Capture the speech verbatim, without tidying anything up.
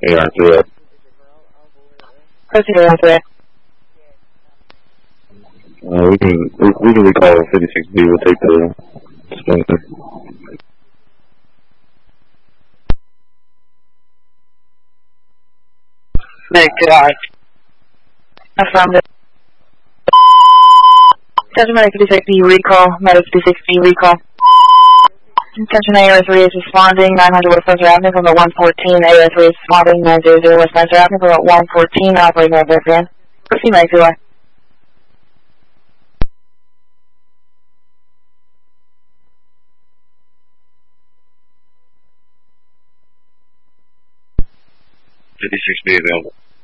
A R three. Proceed A R three. Uh, we can we, we can recall fifty-six B. We'll take the Spencer. Make it alright. Affirmative. Attention Medic fifty-six B recall. Medic fifty-six B recall. Attention A R three is responding. nine hundred West Spencer Avenue from the one fourteen. A R three is responding. nine hundred West Spencer Avenue from the one fourteen. Operating North Airfield. Proceed Medic two. fifty-six B available.